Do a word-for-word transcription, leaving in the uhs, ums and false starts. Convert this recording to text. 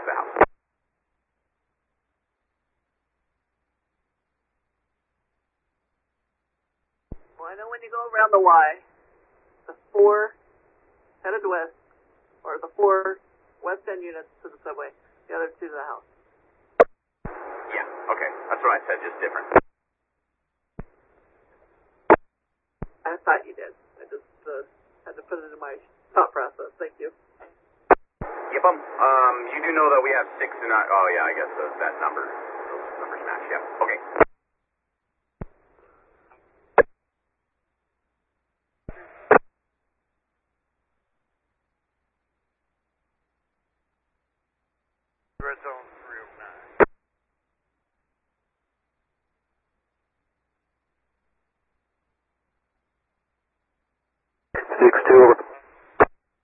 the house. Well, I know when you go around the Y, the four headed west, or the four west end units to the subway, the other two to the house. Yeah, okay. That's what I said, just different. I thought you did. I just uh, had to put it in my thought process. Thank you. Yep, um, um, you do know that we have six and, uh, oh yeah, I guess those, that number, those numbers match, yeah. Okay.